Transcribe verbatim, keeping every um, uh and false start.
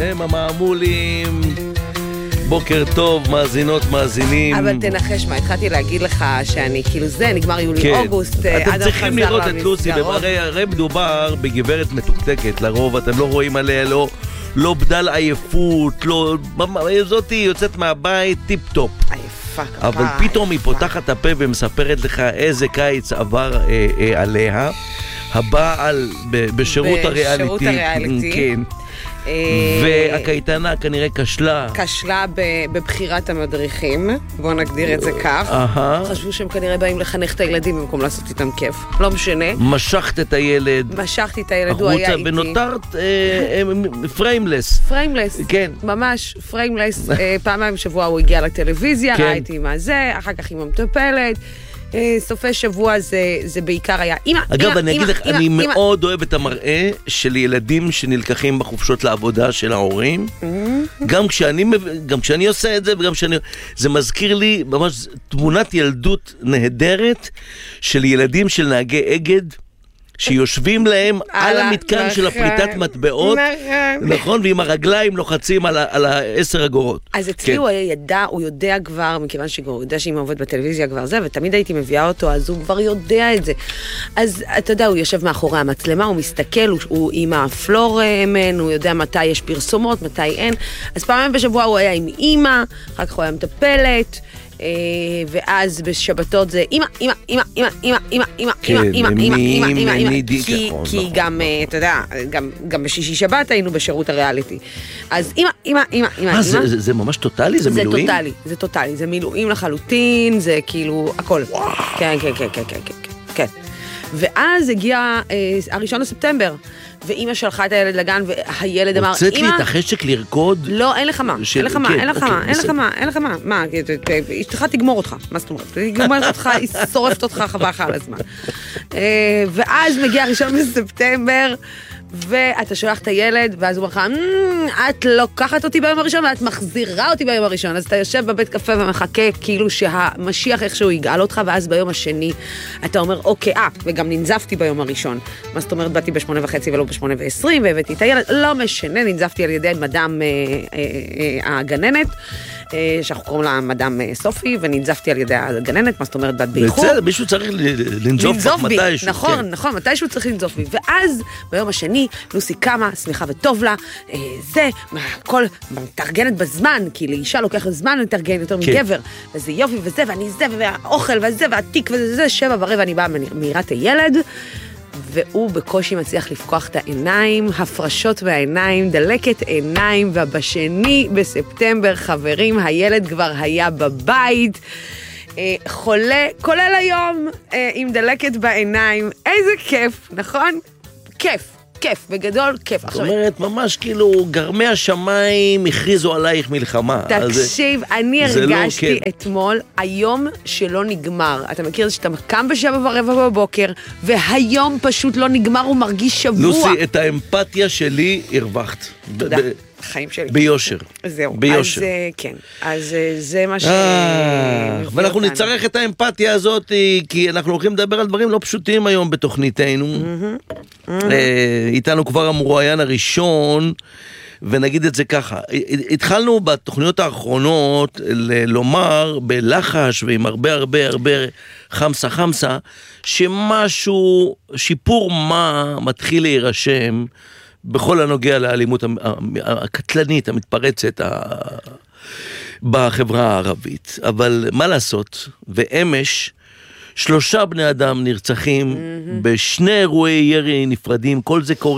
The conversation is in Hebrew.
הם המעמולים. בוקר טוב, מאזינות, מאזינים. אבל תנחש מה, התחלתי להגיד לך שאני, כאילו זה, נגמר יולי-אוגוסט. אתם צריכים לראות את לוסי, הרי מדובר בגברת מתוקתקת, לרוב אתם לא רואים עליה, לא... לא בדל עייפות, לא... זאתי יוצאת מהבית טיפ-טופ. עייפה, כפה. אבל פתאום היא פותחת הפה ומספרת לך איזה קיץ עבר אה, אה, עליה. הבעל ב- בשירות הריאליטי. בשירות הריאליטי. כן. והקייטנה כנראה כשלה. כשלה בבחירת המדריכים, בואו נגדיר את זה כך. חשבו שהם כנראה באים לחנך את הילדים במקום לעשות איתם כיף, לא משנה. משכת את הילד. משכתי את הילד, הוא היה איתי. ונותרת פריימלס. פריימלס, כן. ממש פריימלס. פעמיים בשבוע הוא הגיע לטלוויזיה, ראיתי מה זה, אחר כך עם המטפלת. סופי שבוע זה, זה בעיקר היה אמא, אגב, אמא, אני אמא, אגיד לך, אמא, אני אמא. מאוד אוהב את המראה של ילדים שנלקחים בחופשות לעבודה של ההורים. גם כשאני, גם כשאני עושה את זה, וגם כשאני... זה מזכיר לי ממש תמונת ילדות נהדרת של ילדים של נהגי אגד, שיושבים להם על המתקן של הפריטת מטבעות, נכון, ועם הרגליים לוחצים על העשר אגורות. אז אצלי הוא ידע, הוא יודע כבר, מכיוון שהוא יודע שאם הוא עובד בטלוויזיה כבר זה, ותמיד הייתי מביאה אותו, אז הוא כבר יודע את זה. אז אתה יודע, הוא יושב מאחורי המצלמה, הוא מסתכל, הוא עם הפלורמן, הוא יודע מתי יש פרסומות, מתי אין. אז פעמים בשבוע הוא היה עם אמא, אחר כך הוא היה מטפלת, ואז בשבתות זה אמא, אמא, אמא, אמא, אמא, אמא, אמא, אמא, אמא, אמא, אמא, אמא, כי גם, אתה יודע, גם בשישי שבת היינו בשירות הריאליטי. אז אמא, אמא, אמא, אמא, אמא. זה ממש טוטלי? זה מילואים? זה טוטלי, זה טוטלי, זה מילואים לחלוטין, זה כאילו הכל. כן, כן, כן, כן, כן, כן. ואז הגיע הראשון לספטמבר, ואמא שלחה את הילד לגן, והילד אמר, הוצאת לי את החשק לרקוד? לא, אין לך מה, אין לך מה, אין לך מה, אין לך מה, אין לך מה, מה, אשתך תגמור אותך, מה זאת אומרת? היא גומרת אותך, היא שורפת אותך חבך על הזמן. ואז מגיע הראשון בספטמבר, ואתה שולח את הילד, ואז הוא אומר לך, את לוקחת אותי ביום הראשון, ואת מחזירה אותי ביום הראשון, אז אתה יושב בבית קפה ומחכה, כאילו שהמשיח איכשהו יגאל אותך, ואז ביום השני אתה אומר, אוקיי, אה, וגם ננזפתי ביום הראשון. מה זאת אומרת, באתי בשמונה וחצי ולא בשמונה ועשרים, והבאתי את הילד, לא משנה, ננזפתי על ידי מדאם הגננת, שאנחנו קוראים לה מדאם סופי, וננזפתי על ידי הגננת, מה זאת אומרת, בת באיחור. בצד, מישהו צריך לנזוף מתישהו. נכון, נכון, מתישהו צריך לנזוף בי. ואז, ביום השני, לוסי קמה, שמחה וטוב לה, זה, הכל, מתארגנת בזמן, כי לאישה לוקח זמן לתארגן יותר מגבר, וזה יופי וזה, ואני זה, והאוכל וזה, והתיק וזה, שבע ורבע, אני באה מהירת הילד, והוא בקושי מצליח לפקוח את העיניים, הפרשות מהעיניים, דלקת עיניים, ובשני בספטמבר, חברים, הילד כבר היה בבית, חולה, כולל היום, עם דלקת בעיניים, איזה כיף, נכון? כיף. כיף, בגדול, כיף. זאת אומרת, ממש כאילו, גרמי השמיים הכריזו עלייך מלחמה. תקשיב, אני הרגשתי אתמול, היום שלא נגמר. אתה מכיר שאתה קם בשבע ורבע בבוקר, והיום פשוט לא נגמר, הוא מרגיש שבוע. לוסי, את האמפתיה שלי הרווחת. תודה. חיים שלי. ביושר. זהו. ביושר. אז כן, אז זה מה ש... ואנחנו נצטרך את האמפתיה הזאת, כי אנחנו הולכים לדבר על דברים לא פשוטים היום בתוכניתנו. איתנו כבר המרואיין הראשון, ונגיד את זה ככה, התחלנו בתוכניות האחרונות לומר בלחש ועם הרבה הרבה הרבה חמסה חמסה, שמשהו, שיפור מה מתחיל להירשם בכל הנוגע לאלימות הקטלנית, המתפרצת בחברה הערבית. אבל מה לעשות? ואמש, שלושה בני אדם נרצחים בשני אירועי ירי נפרדים, כל זה קורה